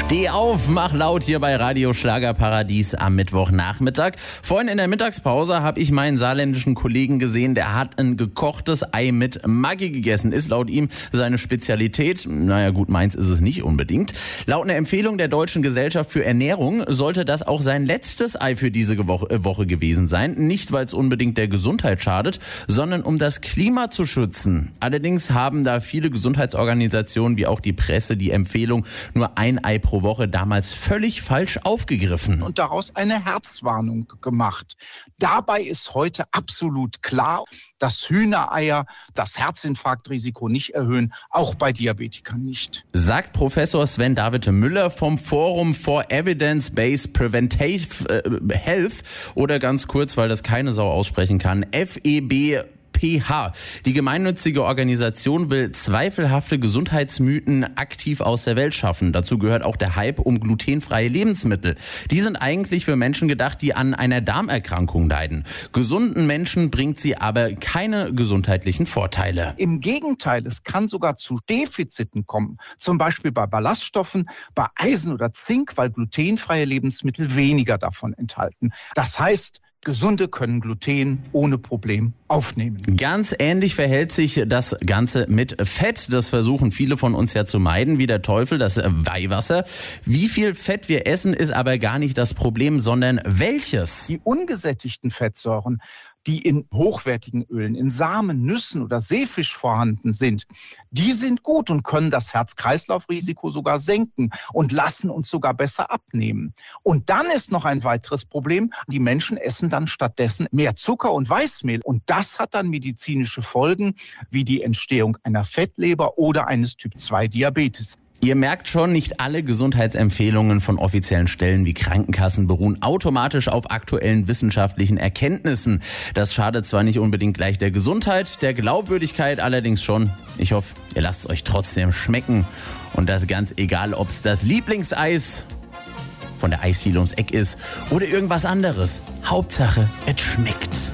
Steh auf, mach laut hier bei Radio Schlagerparadies am Mittwochnachmittag. Vorhin in der Mittagspause habe ich meinen saarländischen Kollegen gesehen, der hat ein gekochtes Ei mit Maggi gegessen. Ist laut ihm seine Spezialität. Naja gut, meins ist es nicht unbedingt. Laut einer Empfehlung der Deutschen Gesellschaft für Ernährung sollte das auch sein letztes Ei für diese Woche gewesen sein. Nicht, weil es unbedingt der Gesundheit schadet, sondern um das Klima zu schützen. Allerdings haben da viele Gesundheitsorganisationen wie auch die Presse die Empfehlung, nur ein Ei pro Woche damals völlig falsch aufgegriffen. Und daraus eine Herzwarnung gemacht. Dabei ist heute absolut klar, dass Hühnereier das Herzinfarktrisiko nicht erhöhen, auch bei Diabetikern nicht. Sagt Professor Sven David Müller vom Forum for Evidence-Based Preventive Health oder ganz kurz, weil das keine Sau aussprechen kann, FEBPH. Die gemeinnützige Organisation will zweifelhafte Gesundheitsmythen aktiv aus der Welt schaffen. Dazu gehört auch der Hype um glutenfreie Lebensmittel. Die sind eigentlich für Menschen gedacht, die an einer Darmerkrankung leiden. Gesunden Menschen bringt sie aber keine gesundheitlichen Vorteile. Im Gegenteil, es kann sogar zu Defiziten kommen. Zum Beispiel bei Ballaststoffen, bei Eisen oder Zink, weil glutenfreie Lebensmittel weniger davon enthalten. Das heißt, Gesunde können Gluten ohne Problem aufnehmen. Ganz ähnlich verhält sich das Ganze mit Fett. Das versuchen viele von uns ja zu meiden, wie der Teufel, das Weihwasser. Wie viel Fett wir essen, ist aber gar nicht das Problem, sondern welches. Die ungesättigten Fettsäuren, die in hochwertigen Ölen, in Samen, Nüssen oder Seefisch vorhanden sind, die sind gut und können das Herz-Kreislauf-Risiko sogar senken und lassen uns sogar besser abnehmen. Und dann ist noch ein weiteres Problem, die Menschen essen dann stattdessen mehr Zucker und Weißmehl. Und das hat dann medizinische Folgen, wie die Entstehung einer Fettleber oder eines Typ-2-Diabetes. Ihr merkt schon, nicht alle Gesundheitsempfehlungen von offiziellen Stellen wie Krankenkassen beruhen automatisch auf aktuellen wissenschaftlichen Erkenntnissen. Das schadet zwar nicht unbedingt gleich der Gesundheit, der Glaubwürdigkeit allerdings schon. Ich hoffe, ihr lasst es euch trotzdem schmecken. Und das ganz egal, ob es das Lieblingseis von der Eisdiele ums Eck ist oder irgendwas anderes. Hauptsache, es schmeckt.